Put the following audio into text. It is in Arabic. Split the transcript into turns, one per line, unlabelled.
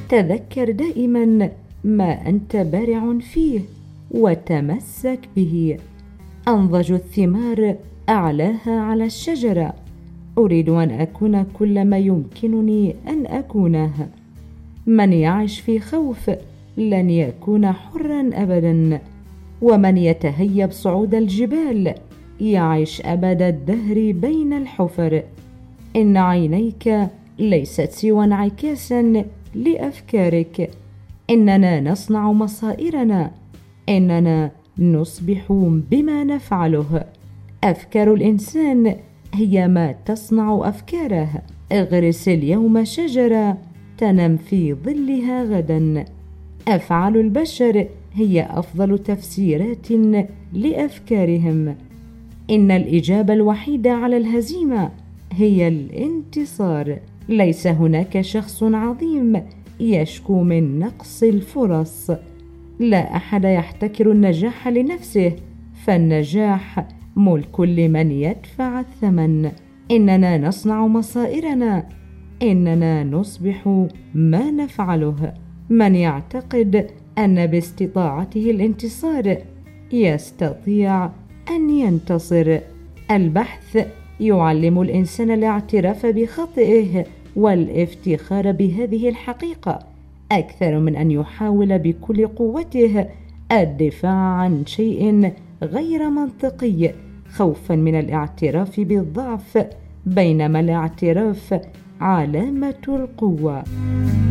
تذكر دائما ما أنت بارع فيه وتمسك به. أنضج الثمار أعلاها على الشجرة. أريد أن أكون كل ما يمكنني أن أكونه. من يعش في خوف لن يكون حرا أبدا، ومن يتهيب صعود الجبال يعيش أبد الدهر بين الحفر. إن عينيك ليست سوى انعكاسا لأفكارك. إننا نصنع مصائرنا، إننا نصبح بما نفعله. أفكار الإنسان هي ما تصنع أفكاره. اغرس اليوم شجرة تنم في ظلها غدا. أفعال البشر هي أفضل تفسيرات لأفكارهم. إن الإجابة الوحيدة على الهزيمة هي الانتصار. ليس هناك شخص عظيم يشكو من نقص الفرص. لا أحد يحتكر النجاح لنفسه، فالنجاح ملك لمن يدفع الثمن. إننا نصنع مصائرنا، إننا نصبح ما نفعله. من يعتقد أن باستطاعته الانتصار يستطيع أن ينتصر. البحث يعلم الإنسان الاعتراف بخطئه والافتخار بهذه الحقيقة أكثر من أن يحاول بكل قوته الدفاع عن شيء غير منطقي خوفا من الاعتراف بالضعف، بينما الاعتراف علامة القوة.